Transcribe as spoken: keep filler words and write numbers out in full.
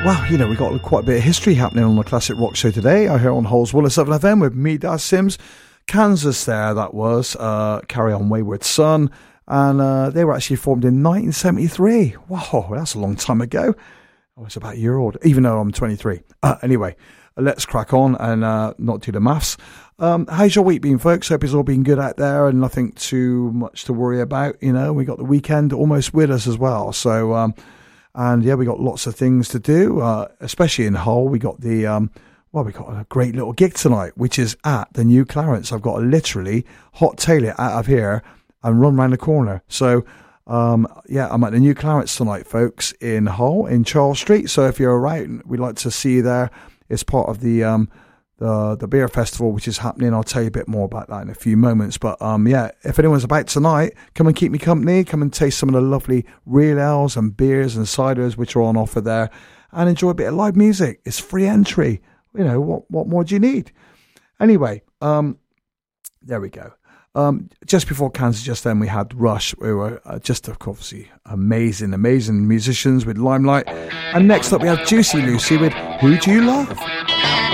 Well, you know, we've got quite a bit of history happening on the Classic Rock Show today. I hear on Holswell at seven F M with me, Daz Sims. Kansas there, that was. Uh, Carry On Wayward Son. And uh, they were actually formed in nineteen seventy-three. Wow, that's a long time ago. I was about a year old, even though I'm twenty-three. Uh, anyway, let's crack on and uh, not do the maths. Um, how's your week been, folks? Hope it's all been good out there and nothing too much to worry about. You know, we got the weekend almost with us as well. So, um, and yeah, we got lots of things to do, uh, especially in Hull. We got the, um, well, we got a great little gig tonight, which is at the New Clarence. I've got to literally hot tail it out of here and run round the corner. So, um, yeah, I'm at the New Clarence tonight, folks, in Hull, in Charles Street. So if you're around, we'd like to see you there. It's part of the, um, the the beer festival, which is happening. I'll tell you a bit more about that in a few moments. But um, yeah, if anyone's about tonight, come and keep me company. Come and taste some of the lovely real ales and beers and ciders which are on offer there, and enjoy a bit of live music. It's free entry. You know, what what more do you need? Anyway, um, there we go. Um, just before Kansas, just then we had Rush. We were uh, just obviously amazing, amazing musicians with Limelight. And next up we have Juicy Lucy with Who Do You Love?